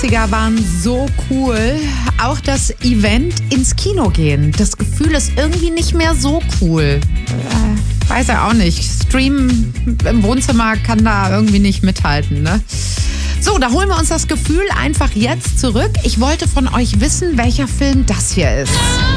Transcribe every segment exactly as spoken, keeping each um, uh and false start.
achtziger waren so cool. Auch das Event ins Kino gehen. Das Gefühl ist irgendwie nicht mehr so cool. Äh, weiß ja auch nicht. Streamen im Wohnzimmer kann da irgendwie nicht mithalten, ne? So, da holen wir uns das Gefühl einfach jetzt zurück. Ich wollte von euch wissen, welcher Film das hier ist.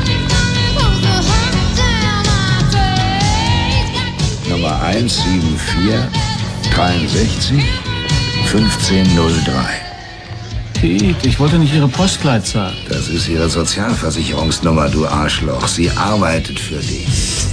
Nummer eins sieben vier dreiundsechzig fünfzehn null drei. Pete, ich wollte nicht Ihre Postleitzahl. Das ist Ihre Sozialversicherungsnummer, du Arschloch. Sie arbeitet für dich.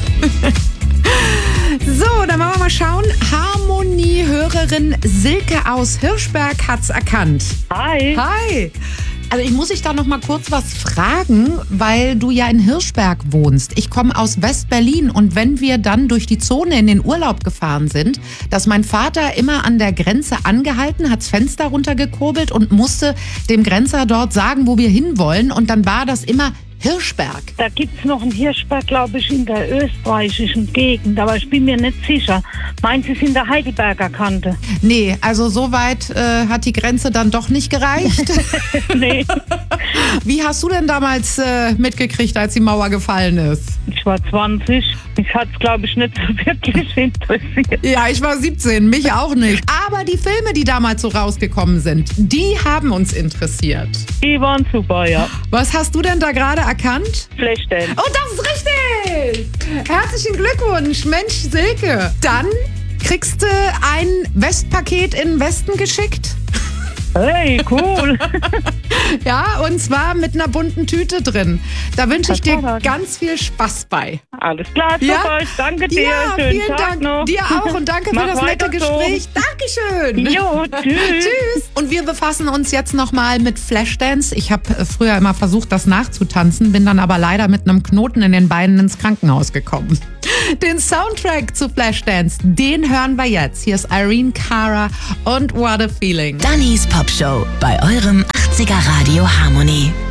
So, dann wollen wir mal schauen. Harmonie-Hörerin Silke aus Hirschberg hat's erkannt. Hi. Hi. Also ich muss dich da noch mal kurz was fragen, weil du ja in Hirschberg wohnst. Ich komme aus West-Berlin und wenn wir dann durch die Zone in den Urlaub gefahren sind, dass mein Vater immer an der Grenze angehalten, hat's Fenster runtergekurbelt und musste dem Grenzer dort sagen, wo wir hinwollen. Und dann war das immer Hirschberg. Da gibt's noch einen Hirschberg, glaube ich, in der österreichischen Gegend, aber ich bin mir nicht sicher. Meint Sie es in der Heidelberger Kante? Nee, also so weit äh, hat die Grenze dann doch nicht gereicht. Nee. Wie hast du denn damals äh, mitgekriegt, als die Mauer gefallen ist? Ich war zwanzig. Mich hat's, glaube ich, nicht so wirklich interessiert. Ja, ich war siebzehn, mich auch nicht. Aber die Filme, die damals so rausgekommen sind, die haben uns interessiert. Die waren super, ja. Was hast du denn da gerade erkannt? Flashdance. Oh, das ist richtig! Herzlichen Glückwunsch, Mensch, Silke. Dann kriegst du ein Westpaket in den Westen geschickt. Hey, cool. Ja, und zwar mit einer bunten Tüte drin. Da wünsche ich dir Hervorragend. ganz viel Spaß bei. Alles klar, super. Ja? Ich danke dir. Ja, Schönen vielen Tag Dank. noch. Dir auch und danke für Mach das nette weiter so. Gespräch. Dankeschön. Jo, tschüss. Tschüss. Und wir befassen uns jetzt nochmal mit Flashdance. Ich habe früher immer versucht, das nachzutanzen, bin dann aber leider mit einem Knoten in den Beinen ins Krankenhaus gekommen. Den Soundtrack zu Flashdance, den hören wir jetzt. Hier ist Irene Cara und What a Feeling. Dannys Popshow bei eurem achtziger Radio Harmonie.